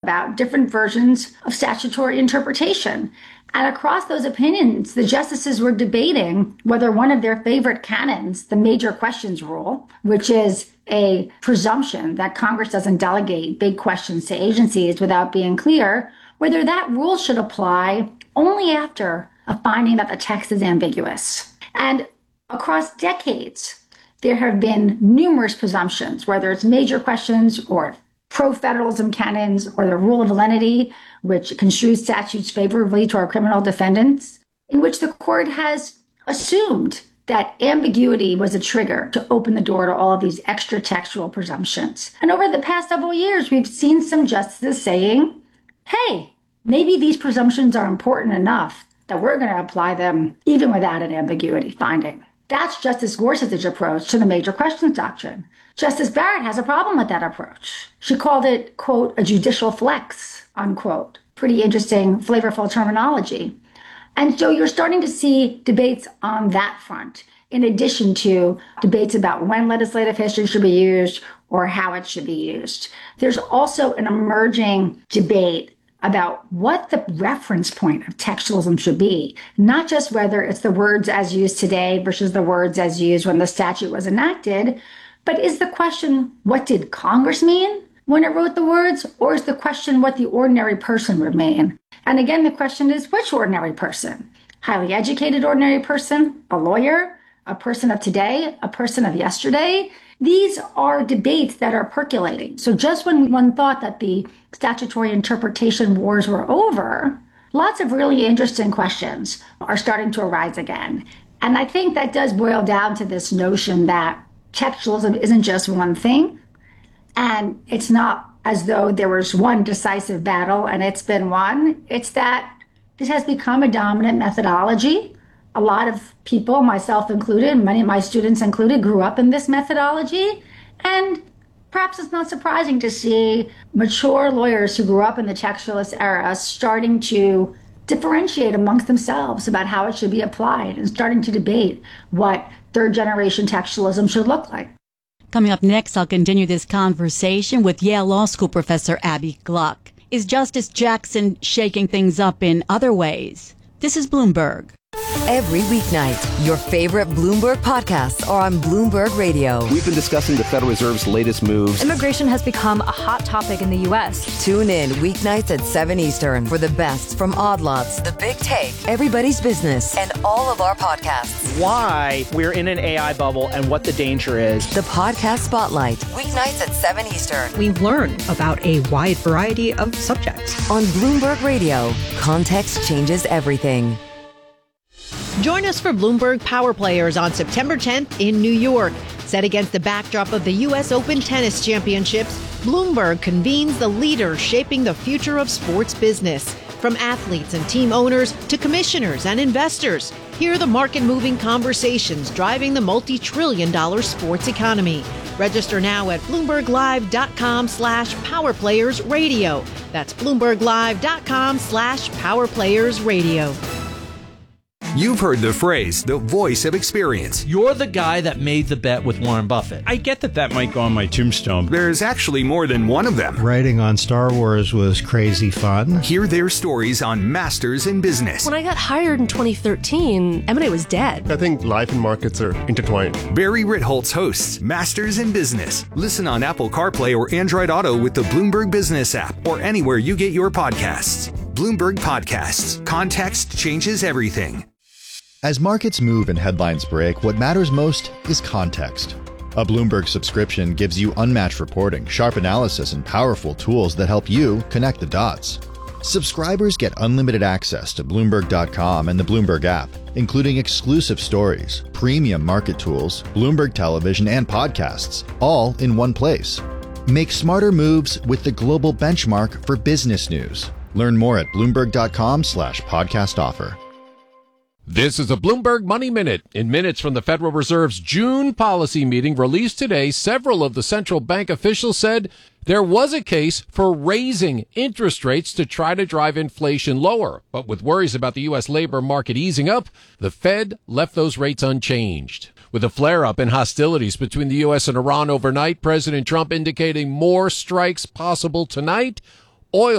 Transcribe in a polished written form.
about different versions of statutory interpretation. And across those opinions, the justices were debating whether one of their favorite canons, the major questions rule, which is a presumption that Congress doesn't delegate big questions to agencies without being clear, whether that rule should apply only after a finding that the text is ambiguous. And across decades, there have been numerous presumptions, whether it's major questions or pro-federalism canons or the rule of lenity, which construes statutes favorably to our criminal defendants, in which the court has assumed that ambiguity was a trigger to open the door to all of these extra textual presumptions. And over the past several years, we've seen some justices saying, hey, maybe these presumptions are important enough that we're going to apply them even without an ambiguity finding. That's Justice Gorsuch's approach to the major questions doctrine. Justice Barrett has a problem with that approach. She called it, quote, a judicial flex, unquote. Pretty interesting, flavorful terminology. And so you're starting to see debates on that front, in addition to debates about when legislative history should be used or how it should be used. There's also an emerging debate about what the reference point of textualism should be, not just whether it's the words as used today versus the words as used when the statute was enacted, but is the question, what did Congress mean when it wrote the words, or is the question what the ordinary person would mean? And again, the question is, which ordinary person? Highly educated ordinary person, a lawyer, a person of today, a person of yesterday? These are debates that are percolating. So just when one thought that the statutory interpretation wars were over, lots of really interesting questions are starting to arise again. And I think that does boil down to this notion that textualism isn't just one thing. And it's not as though there was one decisive battle and it's been won. It's that it has become a dominant methodology. A lot of people, myself included, many of my students included, grew up in this methodology. And perhaps it's not surprising to see mature lawyers who grew up in the textualist era starting to differentiate amongst themselves about how it should be applied and starting to debate what third-generation textualism should look like. Coming up next, I'll continue this conversation with Yale Law School professor Abby Gluck. Is Justice Jackson shaking things up in other ways? This is Bloomberg. Every weeknight, your favorite Bloomberg podcasts are on Bloomberg Radio. We've been discussing the Federal Reserve's latest moves. Immigration has become a hot topic in the U.S. Tune in weeknights at 7 Eastern for the best from Odd Lots, The Big Take, Everybody's Business, and all of our podcasts. Why we're in an AI bubble and what the danger is. The Podcast Spotlight, weeknights at 7 Eastern. We learn about a wide variety of subjects. On Bloomberg Radio, context changes everything. Join us for Bloomberg Power Players on September 10th in New York. Set against the backdrop of the U.S. Open Tennis Championships, Bloomberg convenes the leaders shaping the future of sports business. From athletes and team owners to commissioners and investors, hear the market-moving conversations driving the multi-trillion-dollar sports economy. Register now at BloombergLive.com/PowerPlayersRadio. That's BloombergLive.com/PowerPlayersRadio. You've heard the phrase, the voice of experience. You're the guy that made the bet with Warren Buffett. I get that might go on my tombstone. There's actually more than one of them. Writing on Star Wars was crazy fun. Hear their stories on Masters in Business. When I got hired in 2013, M&A was dead. I think life and markets are intertwined. Barry Ritholtz hosts Masters in Business. Listen on Apple CarPlay or Android Auto with the Bloomberg Business app or anywhere you get your podcasts. Bloomberg Podcasts. Context changes everything. As markets move and headlines break, what matters most is context. A Bloomberg subscription gives you unmatched reporting, sharp analysis, and powerful tools that help you connect the dots. Subscribers get unlimited access to Bloomberg.com and the Bloomberg app, including exclusive stories, premium market tools, Bloomberg television, and podcasts, all in one place. Make smarter moves with the global benchmark for business news. Learn more at Bloomberg.com/podcast offer. This is a Bloomberg Money Minute. In minutes from the Federal Reserve's June policy meeting released today, several of the central bank officials said there was a case for raising interest rates to try to drive inflation lower. But with worries about the U.S. labor market easing up, the Fed left those rates unchanged. With a flare-up in hostilities between the U.S. and Iran overnight, President Trump indicating more strikes possible tonight, oil